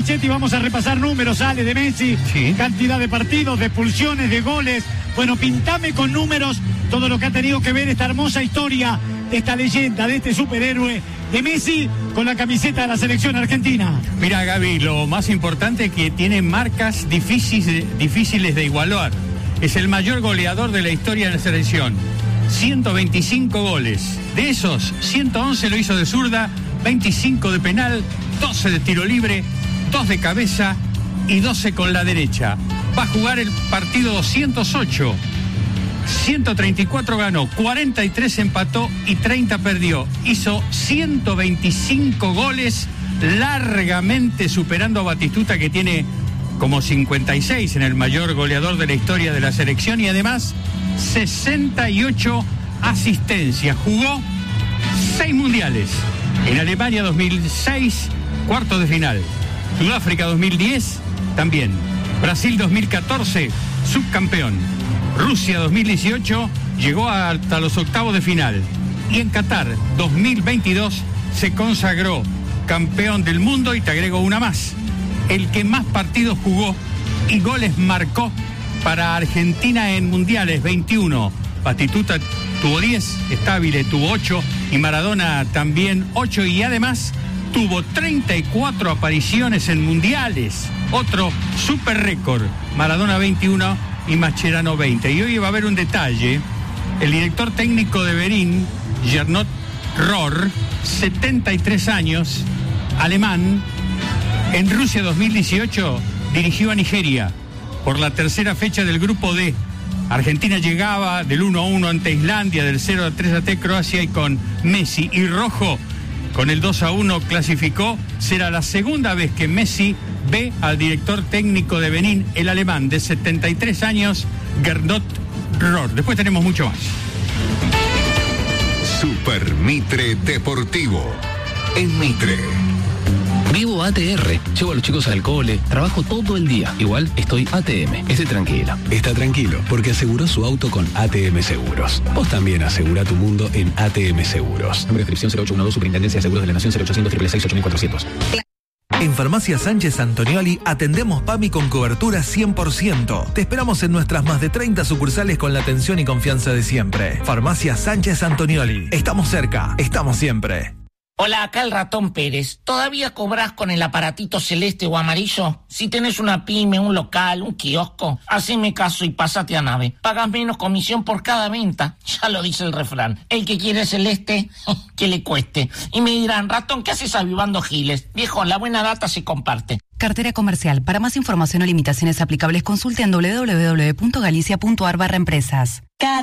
Marchetti, vamos a repasar números, Ale, de Messi, sí. Cantidad de partidos, de expulsiones, de goles. Bueno, pintame con números todo lo que ha tenido que ver esta hermosa historia de esta leyenda, de este superhéroe de Messi con la camiseta de la selección argentina. Mira, Gaby, lo más importante es que tiene marcas difíciles de igualar. Es el mayor goleador de la historia de la selección. 125 goles. De esos, 111 lo hizo de zurda, 25 de penal, 12 de tiro libre, 2 de cabeza y 12 con la derecha. Va a jugar el partido 208. 134 ganó, 43 empató y 30 perdió. Hizo 125 goles, largamente superando a Batistuta, que tiene como 56 en el mayor goleador de la historia de la selección, y además 68 asistencias. Jugó 6 mundiales. En Alemania 2006, cuartos de final. Sudáfrica 2010, también. Brasil 2014, subcampeón. Rusia 2018 llegó hasta los octavos de final. Y en Qatar 2022 se consagró campeón del mundo, y te agrego una más. El que más partidos jugó y goles marcó para Argentina en mundiales, 21. Batistuta tuvo 10, Stabile tuvo 8 y Maradona también 8, y además tuvo 34 apariciones en mundiales. Otro super récord, Maradona 21 y Mascherano 20. Y hoy va a haber un detalle. El director técnico de Berín, Gernot Rohr, 73 años, alemán, en Rusia 2018 dirigió a Nigeria por la tercera fecha del grupo D. Argentina llegaba del 1-1 ante Islandia, del 0-3 ante Croacia, y con Messi y Rojo, con el 2-1 clasificó. Será la segunda vez que Messi ve al director técnico de Benín, el alemán de 73 años, Gernot Rohr. Después tenemos mucho más. Super Mitre Deportivo. En Mitre. Vivo ATR, llevo a los chicos al cole, trabajo todo el día. Igual estoy ATM, esté tranquilo. Está tranquilo, porque aseguró su auto con ATM Seguros. Vos también asegurá tu mundo en ATM Seguros. Número de inscripción 0812, Superintendencia de Seguros de la Nación, 0800 666 8400. En Farmacia Sánchez Antonioli atendemos PAMI con cobertura 100%. Te esperamos en nuestras más de 30 sucursales con la atención y confianza de siempre. Farmacia Sánchez Antonioli. Estamos cerca, estamos siempre. Hola, acá el Ratón Pérez. ¿Todavía cobrás con el aparatito celeste o amarillo? Si tenés una pyme, un local, un kiosco, haceme caso y pásate a Nave. Pagas menos comisión por cada venta. Ya lo dice el refrán. El que quiere celeste, que le cueste. Y me dirán, Ratón, ¿qué haces avivando giles? Viejo, la buena data se comparte. Cartera comercial. Para más información o limitaciones aplicables, consulte en www.galicia.ar/empresas.